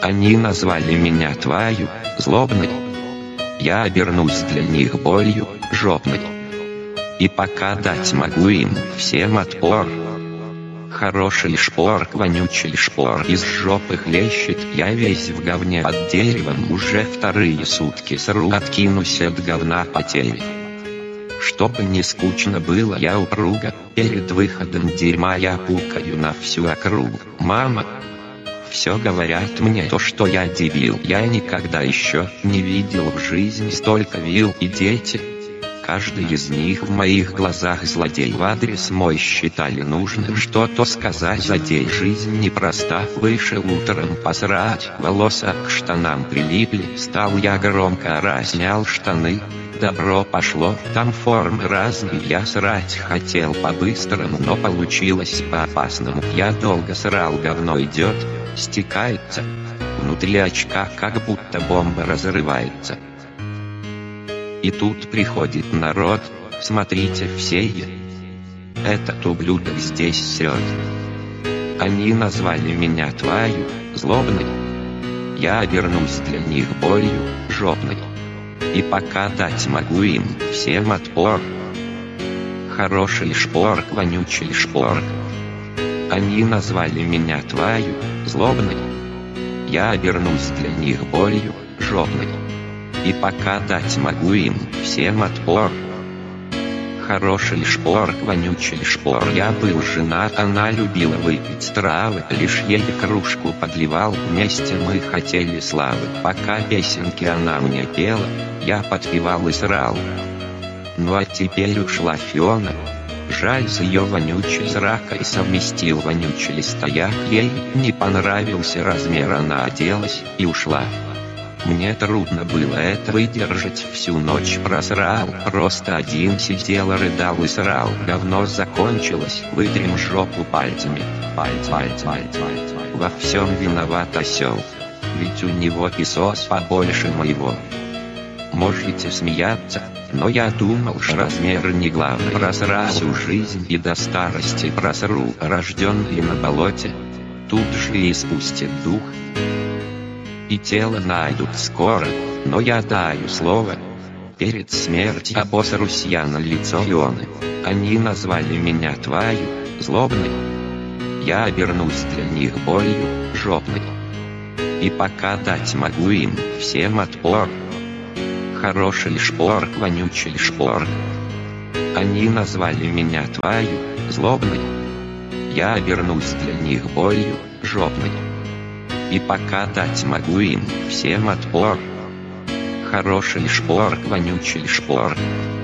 Они назвали меня твою, злобной. Я обернусь для них болью, жопной. И пока дать могу им всем отпор. Хороший шпорк, вонючий шпор из жопы хлещет. Я весь в говне под деревом, уже вторые сутки сру, откинусь от говна потери. Чтобы не скучно было, я упруга, перед выходом дерьма я пукаю на всю округу. Мама, все говорят мне то, что я дебил. Я никогда еще не видел в жизни столько вил. И дети, каждый из них в моих глазах злодей. В адрес мой считали нужным что-то сказать. Задей, жизнь непроста. Вышел утром посрать, волоса к штанам прилипли. Стал я громко орать, снял штаны. Добро пошло, там формы разные. Я срать хотел по-быстрому, но получилось по-опасному. Я долго срал, говно идет, стекается. Внутри очка как будто бомба разрывается. И тут приходит народ, смотрите все, этот ублюдок здесь срет. Они назвали меня твою, злобной. Я обернусь для них болью, жопной. И пока дать могу им всем отпор. Хороший шпорк, вонючий шпорк. Они назвали меня твою, злобной. Я обернусь для них болью, жопной. И пока дать могу им всем отпор. Хороший шпорк, вонючий шпор. Я был женат, она любила выпить травы. Лишь ей кружку подливал, вместе мы хотели славы. Пока песенки она мне пела, я подпевал и срал. Ну а теперь ушла Фиона. Жаль, с ее вонючей сракой совместил вонючий стояк. Ей не понравился размер, она оделась и ушла. Мне трудно было это выдержать, всю ночь просрал. Просто один сидел, рыдал и срал. Говно закончилось, вытрем жопу пальцами. Пальц. Во всем виноват осел, ведь у него писос побольше моего. Можете смеяться, но я думал, что размер не главный. Просрал всю жизнь и до старости просру. Рожденный на болоте, тут же и спустит дух. И тело найдут скоро, но я даю слово. Перед смертью обосрусь я на лицо Фионы. Они назвали меня твою, злобной. Я обернусь для них болью, жопной. И пока дать могу им всем отпор. Хороший шпорк, вонючий шпорк. Они назвали меня твою, злобной. Я обернусь для них болью, жопной. И пока дать могу им всем отпор. Хороший шпорк, вонючий шпорк.